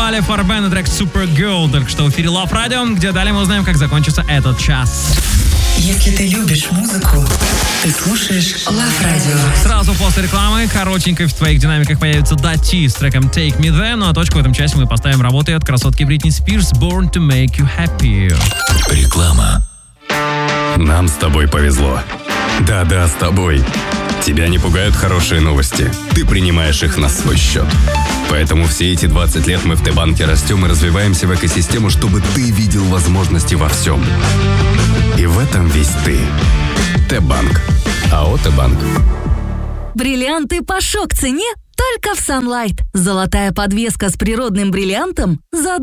звали Farben и трек Supergirl. Только что в эфире Love Radio, где далее мы узнаем, как закончится этот час. Если ты любишь музыку, ты слушаешь Love Radio. Сразу после рекламы коротенько в твоих динамиках появится Дати с треком Take Me There. Ну а точку в этом часе мы поставим работы от красотки Бритни Спирс Born to Make You Happy. Реклама. Нам с тобой повезло. Да-да, с тобой. Тебя не пугают хорошие новости. Ты принимаешь их на свой счет. Поэтому все эти 20 лет мы в Т-банке растем и развиваемся в экосистему, чтобы ты видел возможности во всем. И в этом весь ты. Т-банк. АО «Т-банк». Бриллианты по шок-цене только в Sunlight. Золотая подвеска с природным бриллиантом за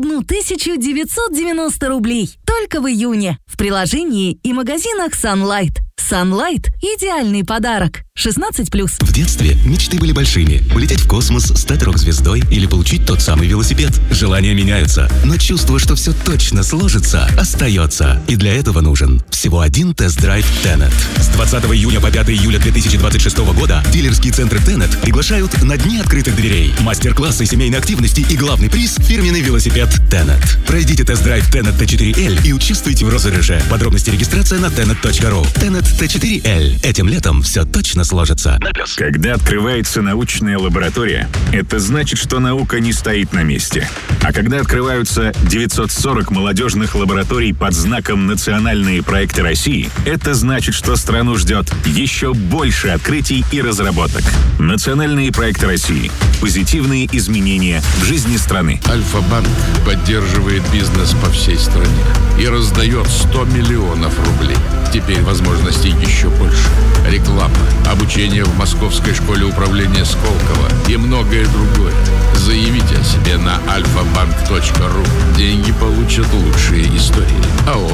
1990 рублей. Только в июне. В приложении и магазинах Sunlight. Sunlight – идеальный подарок. 16+. В детстве мечты были большими. Улететь в космос, стать рок-звездой или получить тот самый велосипед. Желания меняются, но чувство, что все точно сложится, остается. И для этого нужен всего один тест-драйв Tenet. С 20 июня по 5 июля 2026 года дилерские центры Tenet приглашают на дни открытых дверей. Мастер-классы, семейной активности и главный приз – фирменный велосипед Tenet. Пройдите тест-драйв Tenet T4L и участвуйте в розыгрыше. Подробности регистрация на tenet.ru. Tenet T4L. Этим летом все точно сложится. Когда открывается научная лаборатория, это значит, что наука не стоит на месте. А когда открываются 940 молодежных лабораторий под знаком «Национальные проекты России», это значит, что страну ждет еще больше открытий и разработок. Национальные проекты России. Позитивные изменения в жизни страны. Альфа-банк поддерживает бизнес по всей стране и раздает 100 миллионов рублей. Теперь возможностей еще больше. Реклама, обучение в Московской школе управления Сколково и многое другое. Заявите о себе на alfabank.ru. Деньги получат лучшие истории. АО